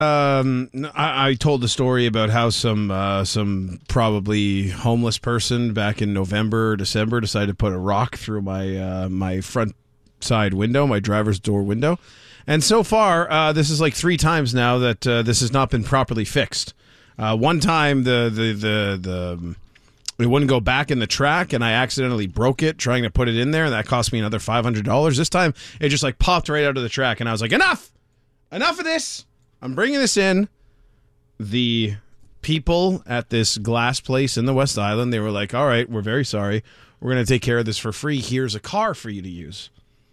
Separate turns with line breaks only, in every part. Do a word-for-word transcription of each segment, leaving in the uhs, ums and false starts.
Um, I, I told the story about how some uh, some probably homeless person back in November or December decided to put a rock through my uh, my front side window, my driver's door window. And so far, uh, this is like three times now that uh, this has not been properly fixed. Uh, one time, the the the the it wouldn't go back in the track, and I accidentally broke it trying to put it in there, and that cost me another five hundred dollars. This time, it just like popped right out of the track, and I was like, enough! Enough of this! I'm bringing this in. The people at this glass place in the West Island, they were like, all right, we're very sorry. We're going to take care of this for free. Here's a car for you to use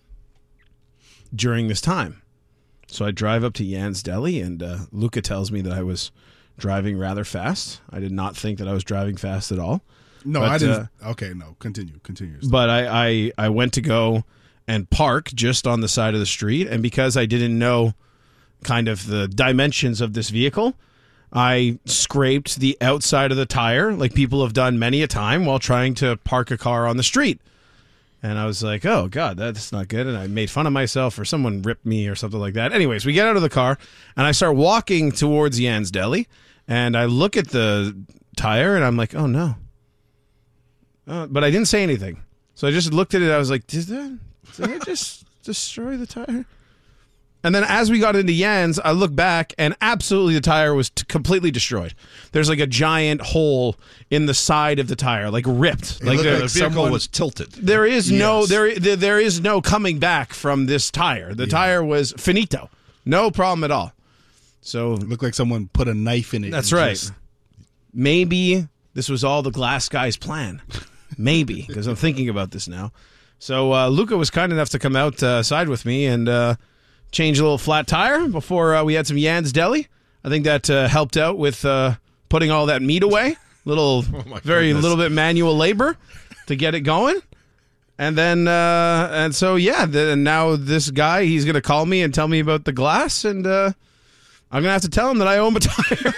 during this time. So I drive up to Jan's Deli, and uh, Luca tells me that I was driving rather fast. I did not think that I was driving fast at all.
No,
but,
I didn't.
Uh,
okay, no, continue, continue.
But I, I, I went to go and park just on the side of the street, and because I didn't know kind of the dimensions of this vehicle, I scraped the outside of the tire like people have done many a time while trying to park a car on the street. And I was like, oh, God, that's not good. And I made fun of myself, or someone ripped me or something like that. Anyways, we get out of the car, and I start walking towards Jan's Deli, and I look at the tire, and I'm like, oh, no. Uh, but I didn't say anything. So I just looked at it. I was like, did, that, did I just destroy the tire? And then as we got into Jan's, I look back, and absolutely the tire was t- completely destroyed. There's like a giant hole in the side of the tire, like ripped.
It
like the,
like the vehicle
someone,
was tilted.
There is
Yes.
no there, there there is no coming back from this tire. The
Yeah.
tire was finito. No problem at all. So
It looked like someone put a knife in it.
that's
and
right.
just-
Maybe this was all the glass guy's plan. Maybe, because I'm thinking about this now. So uh, Luca was kind enough to come outside with me and uh, change a little flat tire before uh, we had some Jan's Deli. I think that uh, helped out with uh, putting all that meat away. Little,
my
very
goodness.
little bit manual labor to get it going. And then, uh, and so, yeah, the, and now this guy, he's going to call me and tell me about the glass, and uh, I'm going to have to tell him that I owe him a tire.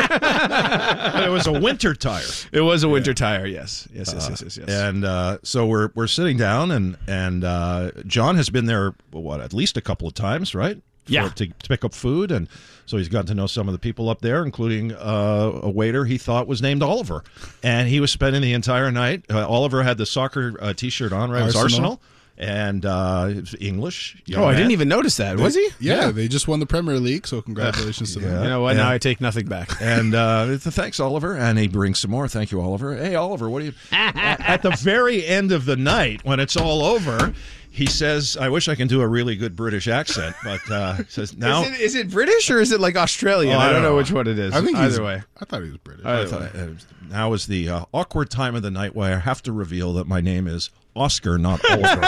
But it was a winter tire.
It was a winter tire, yes. Yes, yes, yes, yes, yes.
And uh, so we're we're sitting down, and and uh, John has been there, what, at least a couple of times, right? For-
Yeah.
To, to pick up food, and so he's gotten to know some of the people up there, including uh, a waiter he thought was named Oliver, and he was spending the entire night. Uh, Oliver had the soccer uh, T-shirt on, right? It was
Arsenal.
Arsenal, and uh, it was English. young
Oh, I
man.
didn't even notice that. Was he?
Yeah,
Yeah.
they just won the Premier League, so congratulations to
Yeah.
them.
You know what? Now
Yeah.
I take nothing back.
And uh, thanks, Oliver. And he brings some more. Thank you, Oliver. Hey, Oliver, what do you? at, at the very end of the night, when it's all over, he says, "I wish I can do a really good British accent, but uh, he says now."
Is it, is it British or is it like Australian?
Oh,
I
I
don't
don't
know
know.
which one it is.
I think
Either
he's,
way.
I thought he was British.
Either
I thought, uh, now is the uh, awkward time of the night where I have to reveal that my name is Oscar, not Oliver.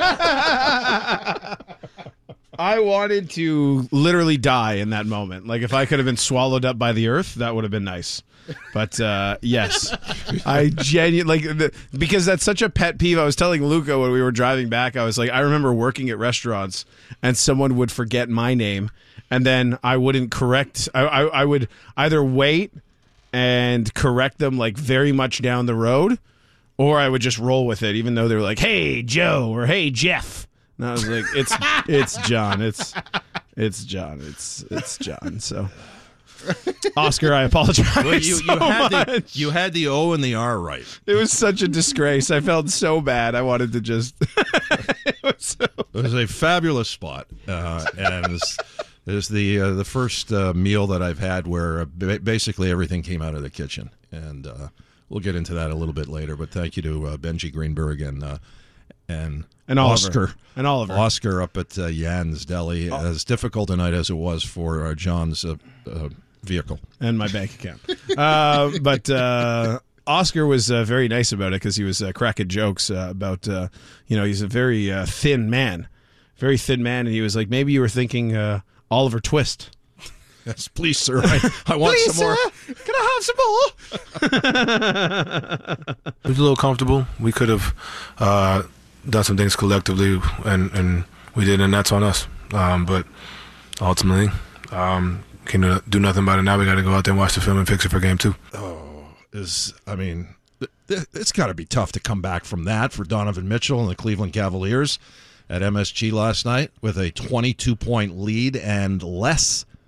I wanted to literally die in that moment. Like if I could have been swallowed up by the earth, that would have been nice. But uh, yes, I genuinely like the, because that's such a pet peeve. I was telling Luca when we were driving back. I was like, I remember working at restaurants and someone would forget my name, and then I wouldn't correct. I, I, I would either wait and correct them like very much down the road, or I would just roll with it, even though they were like, "Hey Joe" or "Hey Jeff." And I was like, "It's it's John. It's it's John. It's it's John." So. Oscar, I apologize
Well, you, you,
so
had the,
much.
you had the O and the R right.
It was such a disgrace. I felt so bad. I wanted to just. It was so...
It was a fabulous spot, uh, and it's, it's the uh, the first uh, meal that I've had where uh, ba- basically everything came out of the kitchen, and uh, we'll get into that a little bit later. But thank you to uh, Benji Greenberg and uh, and
And Oliver.
Oscar
And Oliver.
Oscar up at uh, Jan's Deli.
Oh.
As difficult a night as it was for uh, John's uh, uh, vehicle.
And my bank account. uh, but uh, Oscar was uh, very nice about it because he was uh, cracking jokes uh, about, uh, you know, he's a very uh, thin man. Very thin man. And he was like, maybe you were thinking uh, Oliver Twist.
Yes, please, sir. I, I want
Please,
some more.
sir, can I have some more?
It was a little comfortable. We could have uh, done some things collectively, and, and we did, and that's on us. Um, but ultimately, um, can't do- do nothing about it now. We got to go out there and watch the film and fix it for game two.
Is I mean, th- th- it's got to be tough to come back from that for Donovan Mitchell and the Cleveland Cavaliers at M S G last night with a twenty-two point lead and less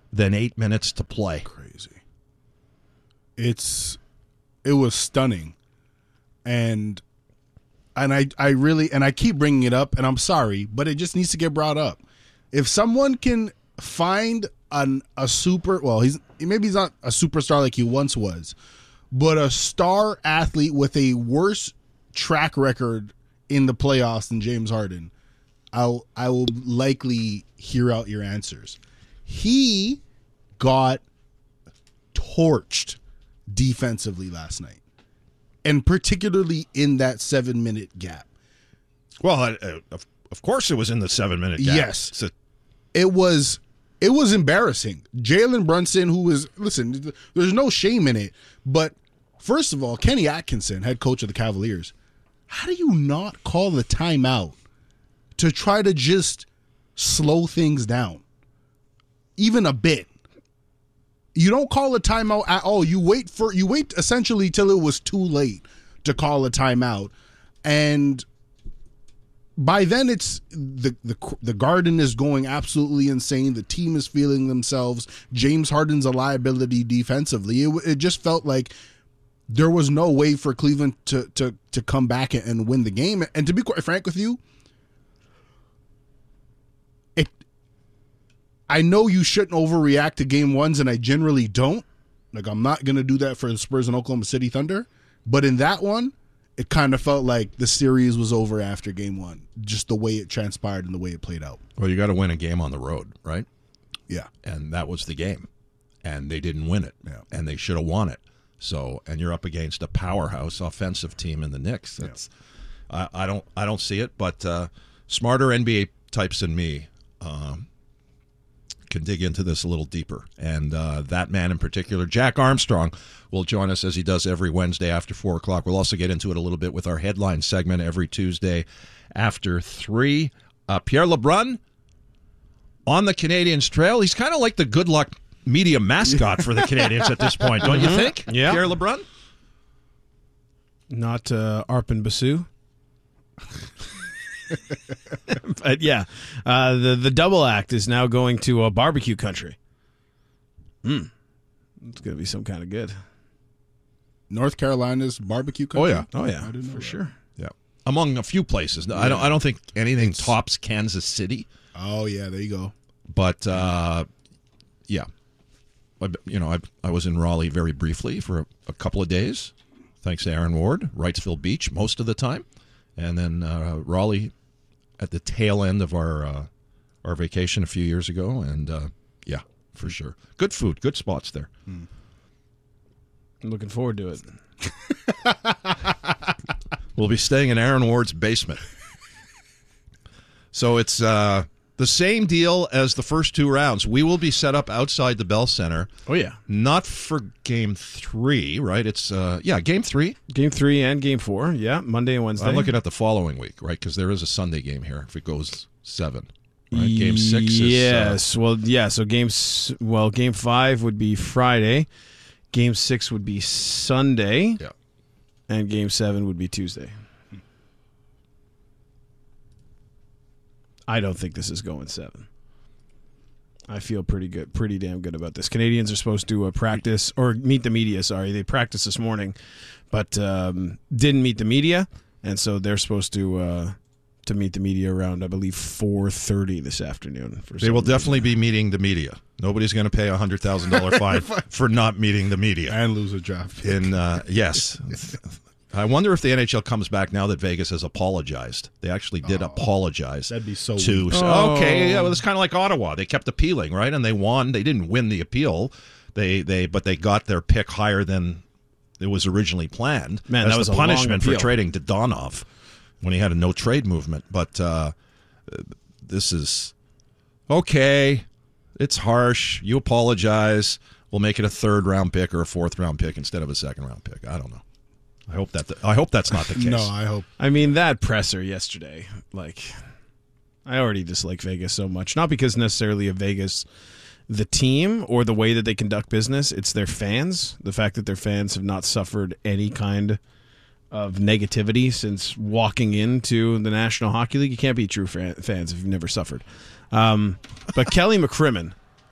than eight minutes to play.
Crazy. It's it was stunning, and and I I really and I keep bringing it up, and I'm sorry, but it just needs to get brought up. If someone can find an a super well, he's maybe he's not a superstar like he once was, but a star athlete with a worse track record in the playoffs than James Harden, I'll I will likely hear out your answers. He got torched defensively last night, and particularly in that seven minute gap.
Well, uh, of, of course it was in the seven minute gap.
Yes.
It's a,
It was it was embarrassing. Jalen Brunson, who was listen, there's no shame in it, but first of all, Kenny Atkinson, head coach of the Cavaliers, how do you not call the timeout to try to just slow things down? Even a bit. You don't call a timeout at all. You wait for you wait essentially till it was too late to call a timeout, and by then it's the the the Garden is going absolutely insane. The team is feeling themselves. James Harden's a liability defensively. It, it just felt like there was no way for Cleveland to to to come back and win the game. And to be quite frank with you, it. I know you shouldn't overreact to game ones, and I generally don't. Like, I'm not going to do that for the Spurs and Oklahoma City Thunder. But in that one, it kind of felt like the series was over after game one, just the way it transpired and the way it played out.
well, you got to win a game on the road, right?
Yeah.
And that was the game. And they didn't win it.
Yeah.
And they should have won it. So, and you're up against a powerhouse offensive team in the Knicks. That's, I, I don't, I don't see it. But uh, smarter N B A types than me um, can dig into this a little deeper. And uh, that man in particular, Jack Armstrong, will join us as he does every Wednesday after four o'clock. We'll also get into it a little bit with our headline segment every Tuesday after three. Uh, Pierre LeBrun on the Canadiens trail. He's kind of like the good luck media mascot for the Canadiens at this point, don't you think?
Yeah.
Pierre LeBrun?
Not uh, Arpin Basu. But yeah, uh, the the double act is now going to uh, barbecue country. Mm. It's going to be some kind of good.
North Carolina's barbecue country?
Oh, yeah.
Oh yeah,
I didn't know
for
that.
sure.
Yeah. Among a few places. No, I don't I don't think anything tops Kansas City,
Oh, yeah, there you go.
but uh, yeah. I, you know, I I was in Raleigh very briefly for a, a couple of days, thanks to Aaron Ward, Wrightsville Beach most of the time, and then uh, Raleigh at the tail end of our uh, our vacation a few years ago, and uh, yeah, for sure, good food, good spots there.
I'm looking forward to it.
We'll be staying in Aaron Ward's basement. So it's uh, the same deal as the first two rounds. We will be set up outside the Bell Center.
Oh yeah,
Not for game three, right? It's, uh, yeah, game three.
game three and game four. Yeah, Monday and Wednesday.
I'm looking at the following week, right? Because there is a Sunday game here if it goes seven. Right? Game six is.
Yes. well, yeah. So game s- well, game five would be Friday. Game six would be Sunday.
Yeah.
And game seven would be Tuesday. I don't think this is going seven. I feel pretty good, pretty damn good about this. Canadians are supposed to uh, practice or meet the media. Sorry, they practiced this morning, but um, didn't meet the media, and so they're supposed to uh, to meet the media around, I believe, four thirty this afternoon. For
They
some
will
reason.
definitely be meeting the media. Nobody's going to pay a one hundred thousand dollars fine for not meeting the media.
And lose a draft pick.
In uh, yes. I wonder if the N H L comes back now that Vegas has apologized. They actually did apologize.
That'd be so
to
weak.
Oh.
okay. Yeah, well, it's kind of like Ottawa. They kept appealing, right, and they won. They didn't win the appeal. They they but they got their pick higher than it was originally planned.
Man,
as
that was
the
a long
punishment for
appeal.
trading Dodonov when he had a no trade movement. But uh, this is okay. It's harsh. You apologize. We'll make it a third round pick or a fourth round pick instead of a second round pick. I don't know. I hope that. The, I hope that's not the case.
No, I hope.
I mean, that presser yesterday, like, I already dislike Vegas so much. Not because necessarily of Vegas, the team, or the way that they conduct business. It's their fans. The fact that their fans have not suffered any kind of negativity since walking into the National Hockey League. You can't be true fan- fans if you've never suffered. Um, but Kelly McCrimmon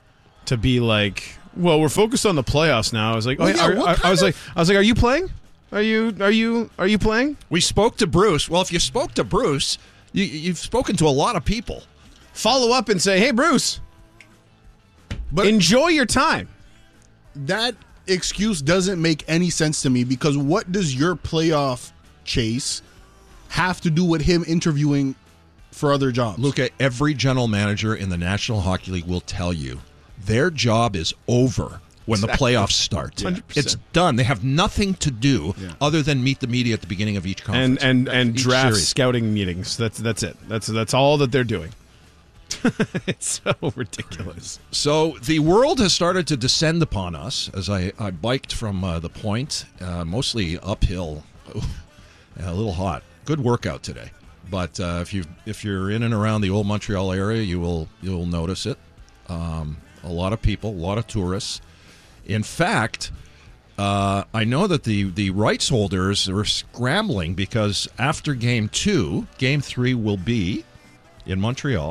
to be like, well, we're focused on the playoffs now. I was like, oh,
Well, yeah,
are-
what
I, I
kind
was
of-
like, I was like, are you playing? Are you are you are you playing?
We spoke to Bruce. Well, if you spoke to Bruce, you, you've spoken to a lot of people.
Follow up and say, hey, Bruce,
But
enjoy your time.
that excuse doesn't make any sense to me because what does your playoff chase have to do with him interviewing for other jobs?
Luca, every general manager in the National Hockey League will tell you their job is over when the playoffs start.
one hundred percent.
It's done. They have nothing to do
Yeah.
other than meet the media at the beginning of each
And
conference.
and and
Each
draft
series.
scouting meetings. That's that's it. That's that's all that they're doing. It's so ridiculous.
So the world has started to descend upon us as I, I biked from uh, the point, uh, mostly uphill, Ooh, a little hot. Good workout today, but uh, if you if you're in and around the old Montreal area, you will you'll notice it. Um, a lot of people, a lot of tourists. In fact, uh, I know that the the rights holders are scrambling because after Game Two, Game Three will be in Montreal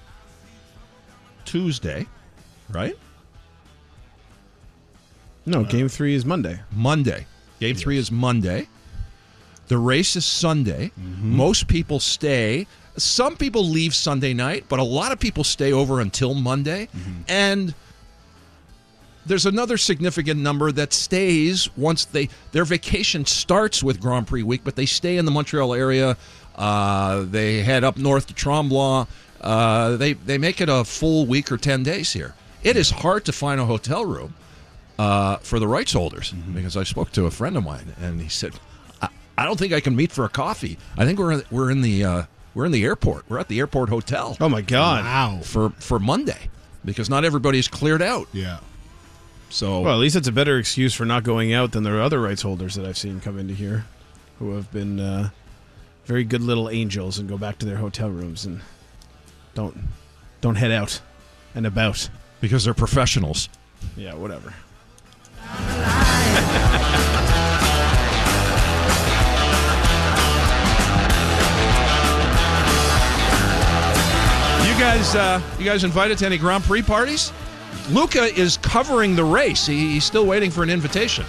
Tuesday, right?
No, game three is Monday.
Monday. Game three is Monday. The race is Sunday. Most people stay. Some people leave Sunday night, but a lot of people stay over until Monday. And there's another significant number that stays once they their vacation starts with Grand Prix week, but they stay in the Montreal area. Uh, they head up north to Tremblant. Uh, they they make it a full week or ten days here. It is hard to find a hotel room uh, for the rights holders because I spoke to a friend of mine and he said, I, "I don't think I can meet for a coffee. I think we're we're in the uh, we're in the airport. We're at the airport hotel
Oh my God.
Wow.
for for Monday because not everybody's cleared out."
Yeah.
So
Well, at least it's a better excuse for not going out than the other rights holders that I've seen come into here, who have been uh, very good little angels and go back to their hotel rooms and don't don't head out and about.
because they're professionals.
Yeah, whatever.
You guys, uh, you guys invited to any Grand Prix parties? Luca is covering the race. He, he's still waiting for an invitation.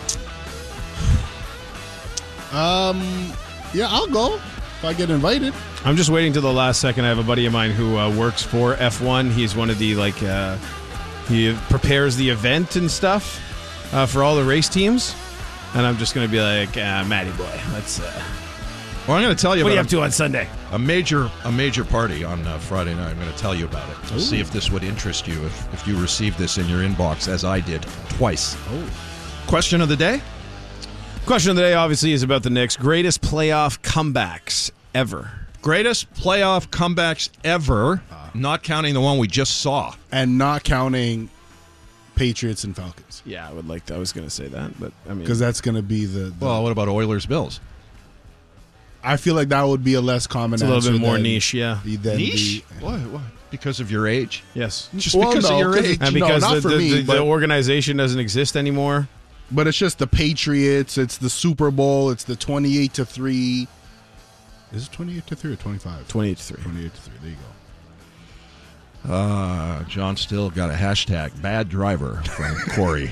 Um. Yeah, I'll go if I get invited.
I'm just waiting till the last second. I have a buddy of mine who uh, works for F one. He's one of the, like, uh, he prepares the event and stuff uh, for all the race teams. And I'm just going to be like, uh, Matty boy, let's, uh,
Well, I'm going to tell you
what are you
about
up to on Sunday?
a major a major party on uh, Friday night. I'm going to tell you about it. We'll see if this would interest you if, if you received this in your inbox, as I did twice.
Oh.
Question of the day?
Question of the day, obviously, is about the Knicks' greatest playoff comebacks ever.
Greatest playoff comebacks ever, not counting the one we just saw.
And not counting Patriots and Falcons.
Yeah, I would like to, I was going to say that, but I mean,
Because that's going to be the, the-
Well, what about Oilers Bills?
I feel like that would be a less common
it's a little
answer
bit more
than-
niche, yeah.
than
Niche?
the-
Why? Why? Because of your age?
Yes.
Just
Well,
because
no,
of your
'cause
age?
it's-
And
No,
because
not
the,
for
the,
me,
the,
but-
the organization doesn't exist anymore.
But it's just the Patriots. It's the Super Bowl. It's the twenty-eight to three. Is it twenty-eight to three or twenty-five?
twenty-eight to three.
twenty-eight to three. There you go.
Uh, John still got a hashtag bad driver from Corey.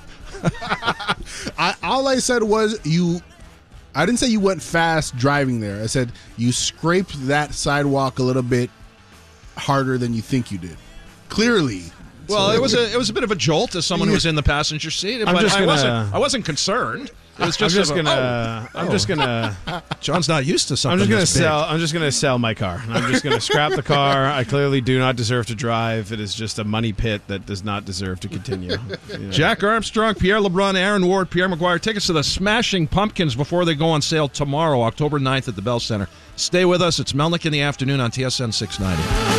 I, all I said was you. I didn't say you went fast driving there. I said you scraped that sidewalk a little bit harder than you think you did. Clearly.
Well, it was a it was a bit of a jolt as someone who was in the passenger seat, but
just
I
gonna-
wasn't I wasn't concerned. It was
I'm
just,
just
sort of,
gonna. I'm
oh,
just gonna.
oh, John's not used to something.
I'm just gonna
this big.
sell. I'm just gonna sell my car. I'm just gonna scrap the car. I clearly do not deserve to drive. It is just a money pit that does not deserve to continue. You know?
Jack Armstrong, Pierre LeBrun, Aaron Ward, Pierre McGuire. Tickets to the Smashing Pumpkins before they go on sale tomorrow, October ninth at the Bell Center. Stay with us. It's Melnick in the afternoon on T S N six ninety.